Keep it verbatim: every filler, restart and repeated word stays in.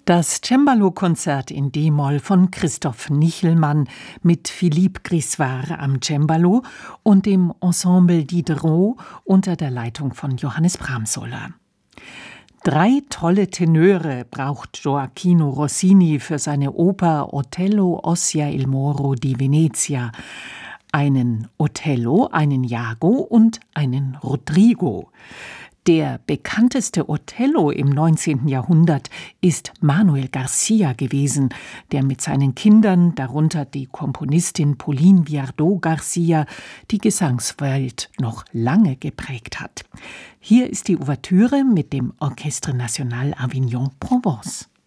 Das Cembalo-Konzert in D-Moll von Christoph Nichelmann mit Philippe Grisvar am Cembalo und dem Ensemble Diderot unter der Leitung von Johannes Bramsoller. Drei tolle Tenöre braucht Gioacchino Rossini für seine Oper Otello Ossia il Moro di Venezia. Einen Otello, einen Iago und einen Rodrigo. Der bekannteste Otello im neunzehnten Jahrhundert ist Manuel Garcia gewesen, der mit seinen Kindern, darunter die Komponistin Pauline Viardot Garcia, die Gesangswelt noch lange geprägt hat. Hier ist die Ouvertüre mit dem Orchestre National Avignon Provence.